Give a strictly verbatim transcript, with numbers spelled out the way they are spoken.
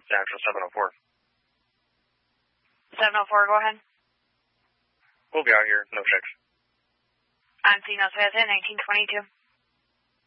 Central seven oh four. seven oh four, go ahead. We'll be out here, no checks. On Signal Plaza, nineteen twenty-two.